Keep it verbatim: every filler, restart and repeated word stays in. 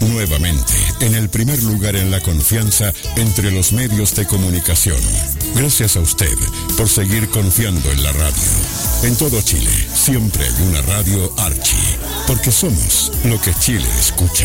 nuevamente en el primer lugar en la confianza entre los medios de comunicación. Gracias a usted por seguir confiando en la radio. En todo Chile, siempre hay una radio Archie, porque somos lo que Chile escucha.